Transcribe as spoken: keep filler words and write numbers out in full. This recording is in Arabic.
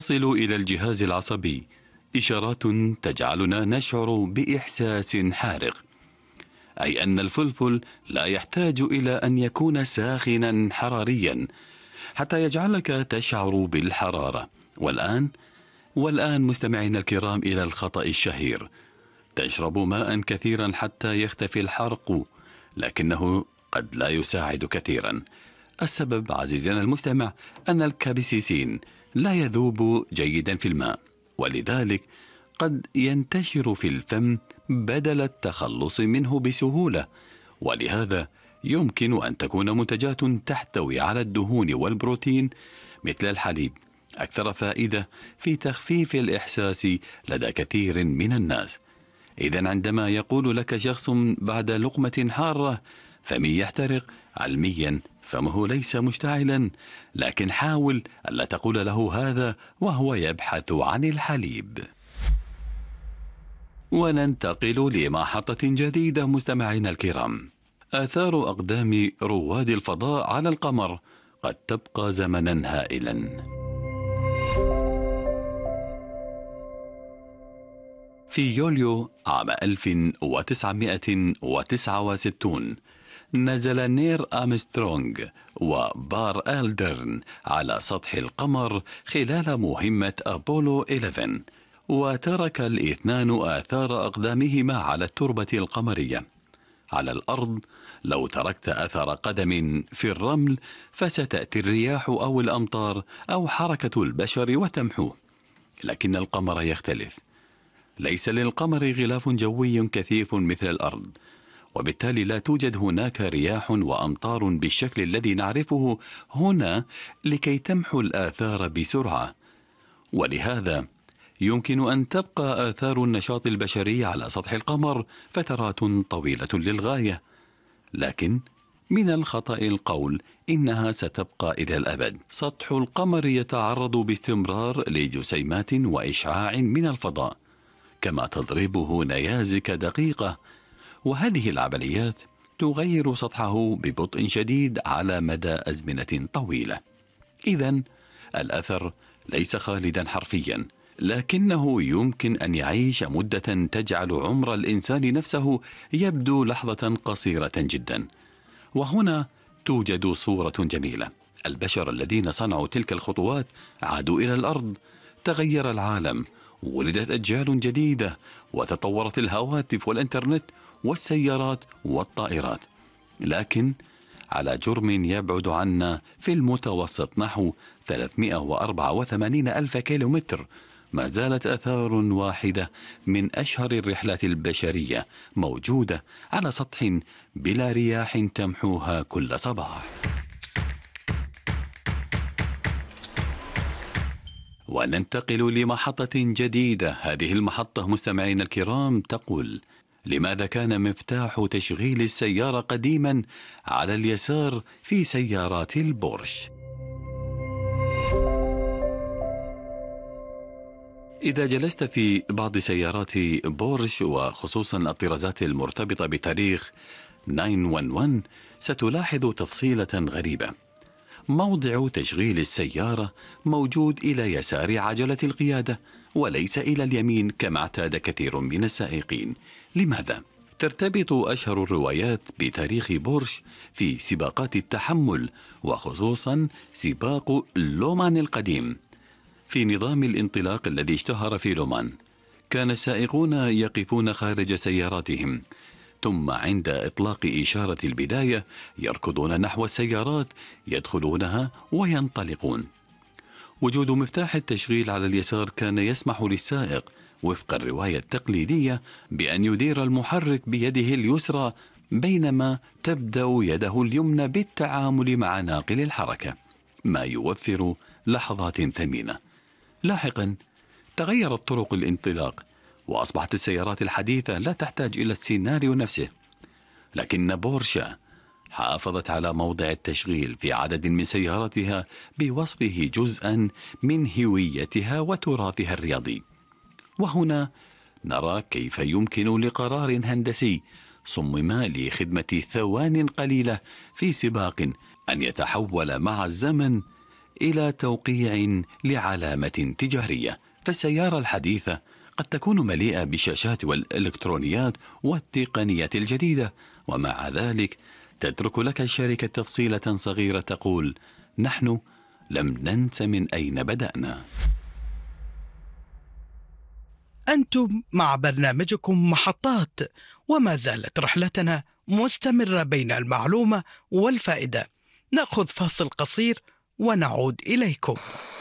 تصل إلى الجهاز العصبي إشارات تجعلنا نشعر بإحساس حارق، أي أن الفلفل لا يحتاج إلى أن يكون ساخنا حراريا حتى يجعلك تشعر بالحرارة. والآن والآن مستمعينا الكرام إلى الخطأ الشهير: تشرب ماء كثيرا حتى يختفي الحرق، لكنه قد لا يساعد كثيرا. السبب عزيزنا المستمع أن الكابسيسين لا يذوب جيدا في الماء، ولذلك قد ينتشر في الفم بدل التخلص منه بسهولة. ولهذا يمكن أن تكون منتجات تحتوي على الدهون والبروتين مثل الحليب أكثر فائدة في تخفيف الإحساس لدى كثير من الناس. إذن عندما يقول لك شخص بعد لقمة حارة فمي يحترق، علميا فمه ليس مشتعلا، لكن حاول ألا تقول له هذا وهو يبحث عن الحليب. وننتقل لمحطة جديدة مستمعينا الكرام. آثار أقدام رواد الفضاء على القمر قد تبقى زمنا هائلا. في يوليو عام ألف وتسعمائة وتسعة وستين نزل نير آمسترونغ وبار ألدرن على سطح القمر خلال مهمة أبولو إحدى عشر، وترك الاثنان آثار أقدامهما على التربة القمرية. على الأرض لو تركت أثر قدم في الرمل فستأتي الرياح أو الأمطار أو حركة البشر وتمحوه، لكن القمر يختلف. ليس للقمر غلاف جوي كثيف مثل الأرض، وبالتالي لا توجد هناك رياح وأمطار بالشكل الذي نعرفه هنا لكي تمحو الآثار بسرعة. ولهذا يمكن أن تبقى آثار النشاط البشري على سطح القمر فترات طويلة للغاية، لكن من الخطأ القول إنها ستبقى إلى الأبد. سطح القمر يتعرض باستمرار لجسيمات وإشعاع من الفضاء، كما تضربه نيازك دقيقة، وهذه العمليات تغير سطحه ببطء شديد على مدى أزمنة طويلة. إذن الأثر ليس خالدا حرفيا، لكنه يمكن أن يعيش مدة تجعل عمر الإنسان نفسه يبدو لحظة قصيرة جدا. وهنا توجد صورة جميلة: البشر الذين صنعوا تلك الخطوات عادوا إلى الأرض، تغير العالم، ولدت أجيال جديدة، وتطورت الهواتف والإنترنت والسيارات والطائرات. لكن على جرم يبعد عنا في المتوسط نحو ثلاثمائة وأربعة وثمانين ألف كيلومتر، ما زالت آثار واحدة من أشهر الرحلات البشرية موجودة على سطح بلا رياح تمحوها كل صباح. وننتقل لمحطة جديدة. هذه المحطة مستمعين الكرام تقول: لماذا كان مفتاح تشغيل السيارة قديما على اليسار في سيارات البورش؟ إذا جلست في بعض سيارات بورش، وخصوصا الطرازات المرتبطة بتاريخ تسعة واحد واحد، ستلاحظ تفصيلة غريبة: موضع تشغيل السيارة موجود إلى يسار عجلة القيادة وليس إلى اليمين كما اعتاد كثير من السائقين. لماذا؟ ترتبط أشهر الروايات بتاريخ بورش في سباقات التحمل، وخصوصا سباق لومان القديم. في نظام الانطلاق الذي اشتهر في لومان، كان السائقون يقفون خارج سياراتهم، ثم عند إطلاق إشارة البداية يركضون نحو السيارات، يدخلونها وينطلقون. وجود مفتاح التشغيل على اليسار كان يسمح للسائق وفق الرواية التقليدية بأن يدير المحرك بيده اليسرى، بينما تبدأ يده اليمنى بالتعامل مع ناقل الحركة، ما يوفر لحظات ثمينة. لاحقا تغيرت طرق الانطلاق، وأصبحت السيارات الحديثة لا تحتاج إلى السيناريو نفسه، لكن بورشا حافظت على موضع التشغيل في عدد من سياراتها بوصفه جزءا من هويتها وتراثها الرياضي. وهنا نرى كيف يمكن لقرار هندسي صمم لخدمة ثوان قليلة في سباق أن يتحول مع الزمن إلى توقيع لعلامة تجارية. فالسيارة الحديثة قد تكون مليئة بالشاشات والإلكترونيات والتقنيات الجديدة، ومع ذلك تترك لك الشركة تفصيلة صغيرة تقول: نحن لم ننس من أين بدأنا. أنتم مع برنامجكم محطات، وما زالت رحلتنا مستمرة بين المعلومة والفائدة. نأخذ فاصل قصير ونعود إليكم.